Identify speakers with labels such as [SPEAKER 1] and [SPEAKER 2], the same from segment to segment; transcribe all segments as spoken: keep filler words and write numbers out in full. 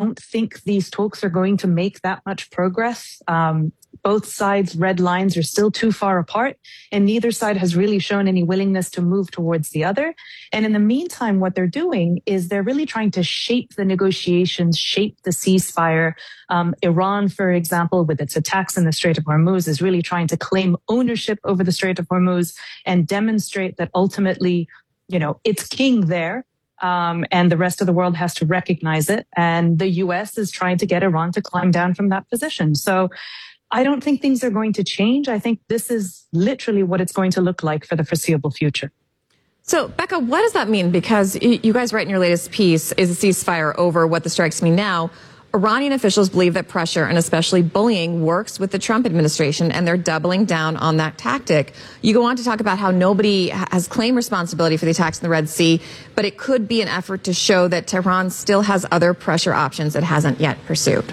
[SPEAKER 1] don't think these talks are going to make that much progress. Um, both sides' red lines are still too far apart, and neither side has really shown any willingness to move towards the other. And in the meantime, what they're doing is they're really trying to shape the negotiations, shape the ceasefire. Um, Iran, for example, with its attacks in the Strait of Hormuz, is really trying to claim ownership over the Strait of Hormuz and demonstrate that ultimately, you know, it's king there. Um, and the rest of the world has to recognize it. And the U S is trying to get Iran to climb down from that position. So I don't think things are going to change. I think this is literally what it's going to look like for the foreseeable future.
[SPEAKER 2] So, Becca, what does that mean? Because you guys write in your latest piece, is a ceasefire over? What the strikes mean now? Iranian officials believe that pressure and especially bullying works with the Trump administration, and they're doubling down on that tactic. You go on to talk about how nobody has claimed responsibility for the attacks in the Red Sea, but it could be an effort to show that Tehran still has other pressure options it hasn't yet pursued.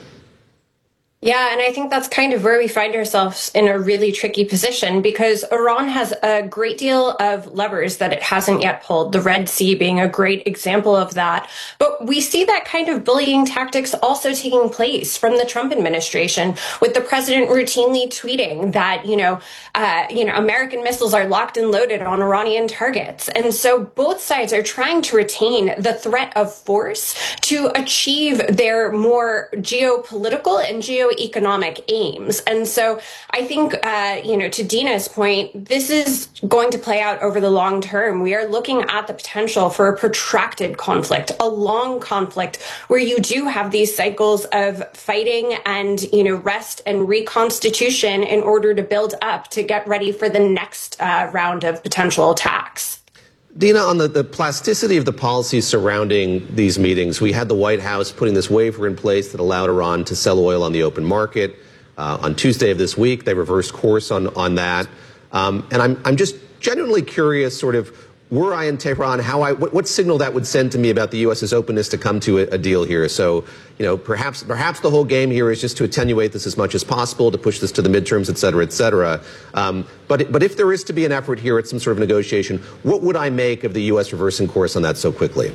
[SPEAKER 3] Yeah, and I think that's kind of where we find ourselves in a really tricky position, because Iran has a great deal of levers that it hasn't yet pulled, the Red Sea being a great example of that. But we see that kind of bullying tactics also taking place from the Trump administration, with the president routinely tweeting that, you know, uh, you know, American missiles are locked and loaded on Iranian targets. And so both sides are trying to retain the threat of force to achieve their more geopolitical and geo economic aims. And so I think, uh, you know, to Dina's point, this is going to play out over the long term. We are looking at the potential for a protracted conflict, a long conflict where you do have these cycles of fighting and, you know, rest and reconstitution in order to build up to get ready for the next uh, round of potential attacks.
[SPEAKER 4] Dina, on the, the plasticity of the policies surrounding these meetings, we had the White House putting this waiver in place that allowed Iran to sell oil on the open market. Uh, on Tuesday of this week, they reversed course on, on that. Um, and I'm, I'm just genuinely curious, sort of, were I in Tehran, how I, what, what signal that would send to me about the U S's openness to come to a, a deal here. So, you know, perhaps perhaps the whole game here is just to attenuate this as much as possible, to push this to the midterms, et cetera, et cetera. Um, but, but if there is to be an effort here at some sort of negotiation, what would I make of the U S reversing course on that so quickly?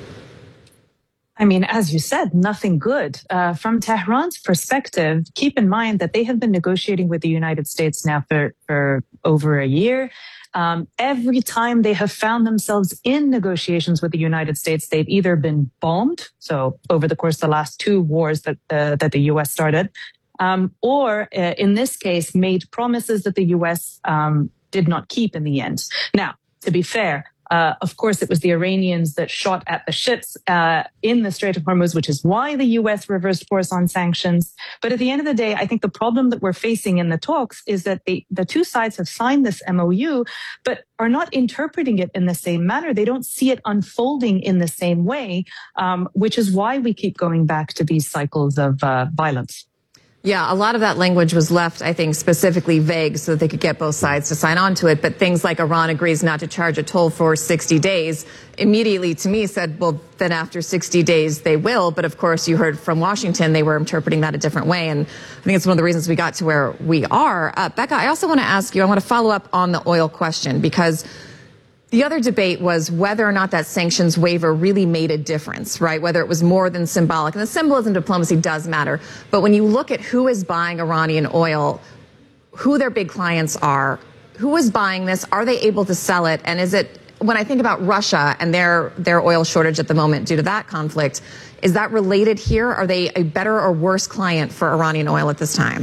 [SPEAKER 1] I mean, as you said, nothing good. Uh, from Tehran's perspective, keep in mind that they have been negotiating with the United States now for, for over a year. Um, every time they have found themselves in negotiations with the United States, they've either been bombed, so over the course of the last two wars that uh, that the U S started, um, or uh, in this case, made promises that the U S um, did not keep in the end. Now, to be fair, Uh, of course, it was the Iranians that shot at the ships uh, in the Strait of Hormuz, which is why the U S reversed course on sanctions. But at the end of the day, I think the problem that we're facing in the talks is that they, the two sides have signed this M O U, but are not interpreting it in the same manner. They don't see it unfolding in the same way, um, which is why we keep going back to these cycles of uh, violence.
[SPEAKER 2] Yeah, a lot of that language was left, I think, specifically vague so that they could get both sides to sign on to it. But things like Iran agrees not to charge a toll for sixty days immediately to me said, well, then after sixty days they will. But of course, you heard from Washington, they were interpreting that a different way. And I think it's one of the reasons we got to where we are. Uh, Becca, I also want to ask you, I want to follow up on the oil question, because the other debate was whether or not that sanctions waiver really made a difference, right? Whether it was more than symbolic. And the symbolism diplomacy does matter. But when you look at who is buying Iranian oil, who their big clients are, who is buying this, are they able to sell it? And is it, when I think about Russia and their, their oil shortage at the moment due to that conflict, is that related here? Are they a better or worse client for Iranian oil at this time?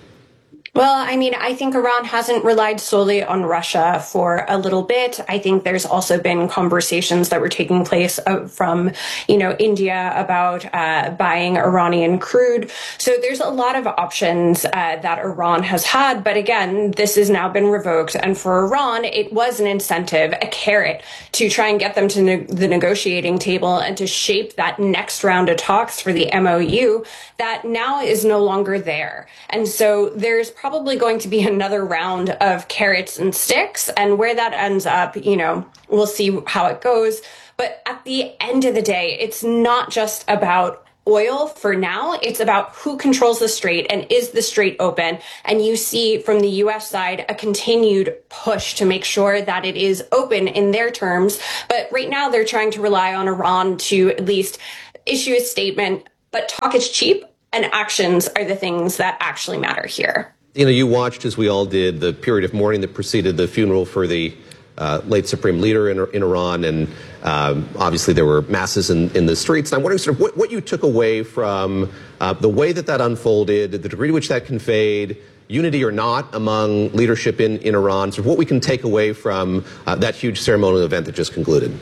[SPEAKER 3] Well, I mean, I think Iran hasn't relied solely on Russia for a little bit. I think there's also been conversations that were taking place uh, from, you know, India about uh, buying Iranian crude. So there's a lot of options uh, that Iran has had. But again, this has now been revoked. And for Iran, it was an incentive, a carrot, to try and get them to ne- the negotiating table and to shape that next round of talks for the M O U that now is no longer there. And so there's probably going to be another round of carrots and sticks, and where that ends up, you know, we'll see how it goes. But at the end of the day, it's not just about oil for now. It's about who controls the strait and is the strait open. And you see from the U S side a continued push to make sure that it is open in their terms. But right now they're trying to rely on Iran to at least issue a statement but talk is cheap and actions are the things that actually matter here.
[SPEAKER 4] You know, you watched, as we all did, the period of mourning that preceded the funeral for the uh, late supreme leader in, in Iran, and um, obviously there were masses in, in the streets. And I'm wondering sort of what, what you took away from uh, the way that that unfolded, the degree to which that conveyed unity or not among leadership in, in Iran, sort of what we can take away from uh, that huge ceremonial event that just concluded.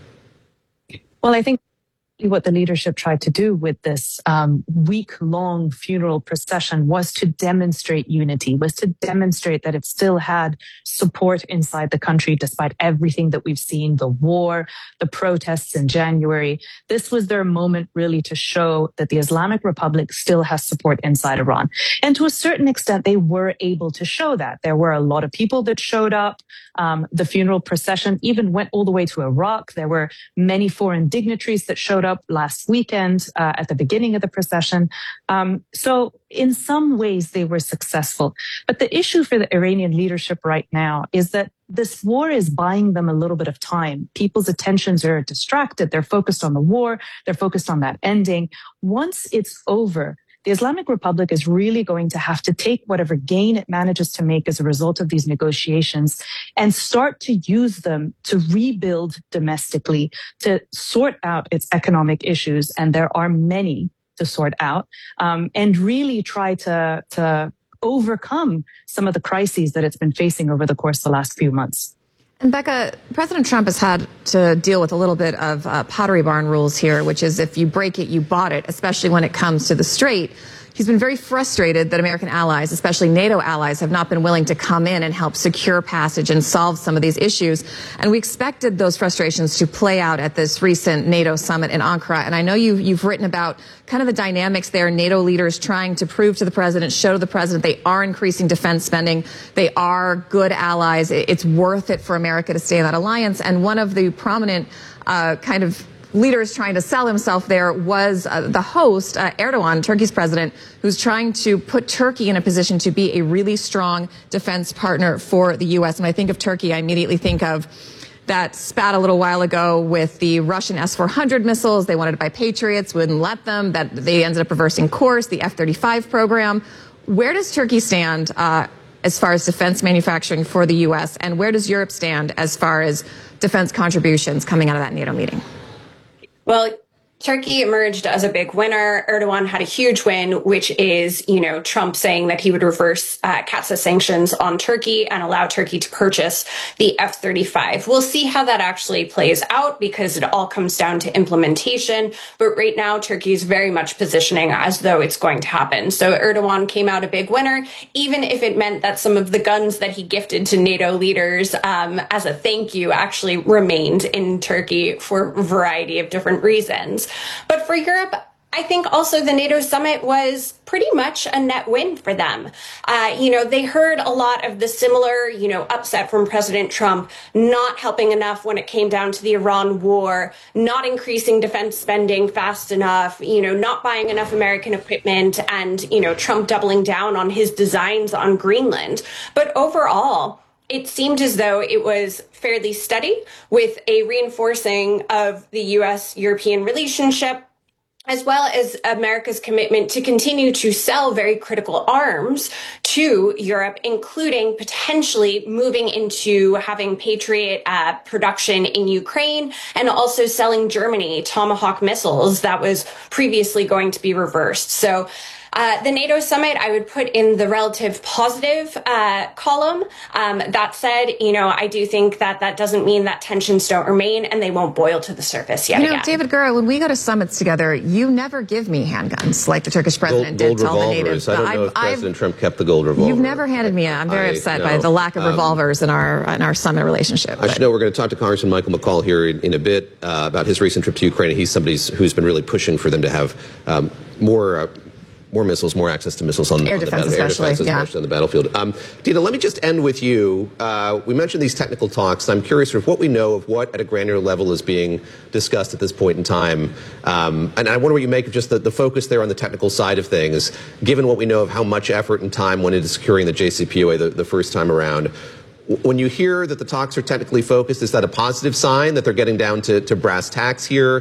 [SPEAKER 1] Well, I think what the leadership tried to do with this um, week-long funeral procession was to demonstrate unity, was to demonstrate that it still had support inside the country despite everything that we've seen, the war, the protests in January. This was their moment really to show that the Islamic Republic still has support inside Iran. And to a certain extent, they were able to show that. There were a lot of people that showed up. Um, the funeral procession even went all the way to Iraq. There were many foreign dignitaries that showed up last weekend uh, at the beginning of the procession. Um, so in some ways, they were successful. But the issue for the Iranian leadership right now is that this war is buying them a little bit of time. People's attentions are distracted. They're focused on the war. They're focused on that ending. Once it's over, the Islamic Republic is really going to have to take whatever gain it manages to make as a result of these negotiations and start to use them to rebuild domestically, to sort out its economic issues. And there are many to sort out, um, and really try to, to overcome some of the crises that it's been facing over the course of the last few months.
[SPEAKER 2] And Becca, President Trump has had to deal with a little bit of uh, Pottery Barn rules here, which is if you break it, you bought it, especially when it comes to the Strait. He's been very frustrated that American allies, especially NATO allies, have not been willing to come in and help secure passage and solve some of these issues. And we expected those frustrations to play out at this recent NATO summit in Ankara. And I know you've, you've written about kind of the dynamics there, NATO leaders trying to prove to the president, show to the president they are increasing defense spending. They are good allies. It's worth it for America to stay in that alliance. And one of the prominent uh, kind of leaders trying to sell himself there was uh, the host, uh, Erdogan, Turkey's president, who's trying to put Turkey in a position to be a really strong defense partner for the U S. And I think of Turkey, I immediately think of that spat a little while ago with the Russian S four hundred missiles. They wanted to buy Patriots, wouldn't let them. That they ended up reversing course, the F thirty-five program. Where does Turkey stand uh, as far as defense manufacturing for the U S? And where does Europe stand as far as defense contributions coming out of that NATO meeting?
[SPEAKER 3] Well, Turkey emerged as a big winner. Erdogan had a huge win, which is, you know, Trump saying that he would reverse uh, CAATSA sanctions on Turkey and allow Turkey to purchase the F thirty-five. We'll see how that actually plays out because it all comes down to implementation. But right now, Turkey is very much positioning as though it's going to happen. So Erdogan came out a big winner, even if it meant that some of the guns that he gifted to NATO leaders um, as a thank you actually remained in Turkey for a variety of different reasons. But for Europe, I think also the NATO summit was pretty much a net win for them. Uh, you know, they heard a lot of the similar, you know, upset from President Trump, not helping enough when it came down to the Iran war, not increasing defense spending fast enough, you know, not buying enough American equipment, and, you know, Trump doubling down on his designs on Greenland. But overall, it seemed as though it was fairly steady, with a reinforcing of the U S European relationship, as well as America's commitment to continue to sell very critical arms to Europe, including potentially moving into having Patriot uh, production in Ukraine, and also selling Germany Tomahawk missiles that was previously going to be reversed. So Uh, the NATO summit, I would put in the relative positive uh, column. Um, that said, you know, I do think that that doesn't mean that tensions don't remain and they won't boil to the surface yet
[SPEAKER 2] you know,
[SPEAKER 3] again.
[SPEAKER 2] David Gura, when we go to summits together, you never give me handguns like the Turkish president
[SPEAKER 4] gold, gold
[SPEAKER 2] did to all the
[SPEAKER 4] revolvers.
[SPEAKER 2] natives.
[SPEAKER 4] I don't know
[SPEAKER 2] I've,
[SPEAKER 4] if President
[SPEAKER 2] I've,
[SPEAKER 4] Trump kept the gold revolver.
[SPEAKER 2] You've never handed me a. I'm very
[SPEAKER 4] I,
[SPEAKER 2] upset
[SPEAKER 4] no,
[SPEAKER 2] by the lack of
[SPEAKER 4] um,
[SPEAKER 2] revolvers in our in our summit relationship.
[SPEAKER 4] I should know we're going to talk to Congressman Michael McCaul here in, in a bit uh, about his recent trip to Ukraine. He's somebody who's been really pushing for them to have um, more uh, more missiles, more access to missiles on,
[SPEAKER 2] air
[SPEAKER 4] on the
[SPEAKER 2] defense,
[SPEAKER 4] battle,
[SPEAKER 2] especially,
[SPEAKER 4] air defense,
[SPEAKER 2] yeah.
[SPEAKER 4] especially on the battlefield. Um, Dina, let me just end with you. Uh, we mentioned these technical talks. I'm curious of what we know of what at a granular level is being discussed at this point in time. Um, and I wonder what you make of just the, the focus there on the technical side of things, given what we know of how much effort and time went into securing the J C P O A the, the first time around. When you hear that the talks are technically focused, is that a positive sign that they're getting down to, to brass tacks here?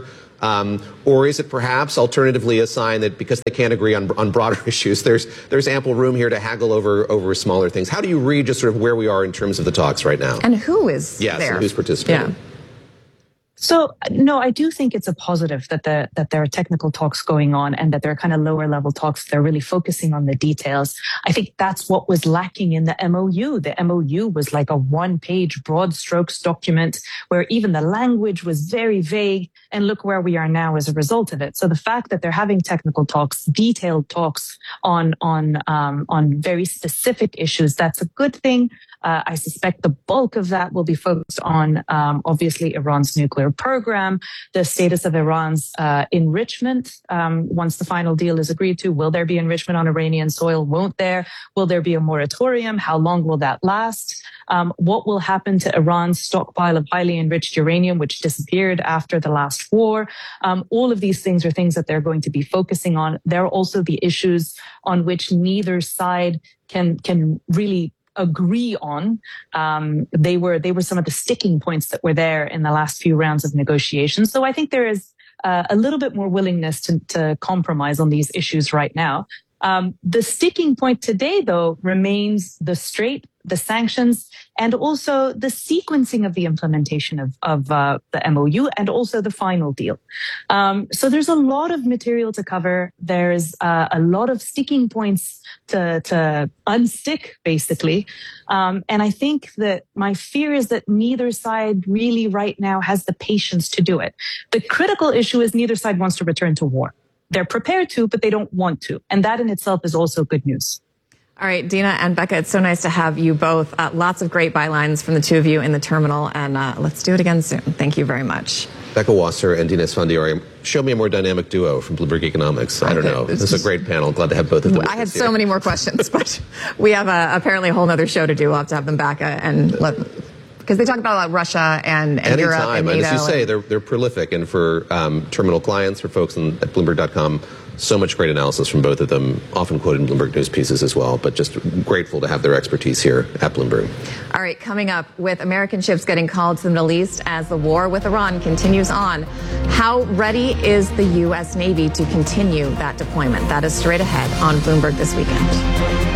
[SPEAKER 4] Um, or is it perhaps alternatively a sign that because they can't agree on, on broader issues, there's there's ample room here to haggle over over smaller things? How do you read just sort of where we are in terms of the talks right now?
[SPEAKER 2] And who is
[SPEAKER 4] yes,
[SPEAKER 2] there?
[SPEAKER 4] And who's participating?
[SPEAKER 2] Yeah.
[SPEAKER 1] So, no, I do think it's a positive that the, that there are technical talks going on and that there are kind of lower level talks. They're really focusing on the details. I think that's what was lacking in the M O U. The M O U was like a one page broad strokes document where even the language was very vague. And look where we are now as a result of it. So the fact that they're having technical talks, detailed talks on, on, um, on very specific issues, that's a good thing. Uh, I suspect the bulk of that will be focused on, um, obviously, Iran's nuclear program, the status of Iran's uh, enrichment. Um, once the final deal is agreed to, will there be enrichment on Iranian soil? Won't there? Will there be a moratorium? How long will that last? Um, what will happen to Iran's stockpile of highly enriched uranium, which disappeared after the last war? Um, all of these things are things that they're going to be focusing on. There are also the issues on which neither side can can really agree on. Um, they were they were some of the sticking points that were there in the last few rounds of negotiations. So I think there is uh, a little bit more willingness to, to compromise on these issues right now. Um, the sticking point today, though, remains the Strait, the sanctions, and also the sequencing of the implementation of, of uh, the M O U and also the final deal. Um, so there's a lot of material to cover. There's uh, a lot of sticking points to, to unstick, basically. Um, and I think that my fear is that neither side really right now has the patience to do it. The critical issue is neither side wants to return to war. They're prepared to, but they don't want to. And that in itself is also good news.
[SPEAKER 2] All right, Dina and Becca, it's so nice to have you both. Uh, lots of great bylines from the two of you in the terminal, and uh, let's do it again soon. Thank you very much.
[SPEAKER 4] Becca Wasser and Dina Esfandiari. Show me a more dynamic duo from Bloomberg Economics. I don't know. This is a great panel. Glad to have both of them.
[SPEAKER 2] I had so many more questions, but we have uh, apparently a whole other show to do. We'll have to have them back uh, and let... Because they talk about Russia and, and Europe and NATO.
[SPEAKER 4] And as you say, they're, they're prolific. And for um, terminal clients, for folks in, at Bloomberg dot com, so much great analysis from both of them, often quoted in Bloomberg News pieces as well. But just grateful to have their expertise here at Bloomberg.
[SPEAKER 2] All right, coming up, with American ships getting called to the Middle East as the war with Iran continues on, how ready is the U S Navy to continue that deployment? That is straight ahead on Bloomberg This Weekend.